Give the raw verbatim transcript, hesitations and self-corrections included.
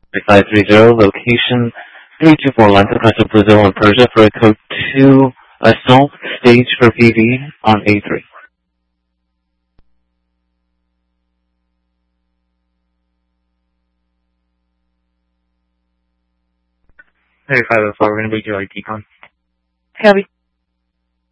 five three zero, location three two four London, Country Brazil and Persia for a code two assault stage for P V on A three. Hey, five oh four, we're going to be your I T con. Copy.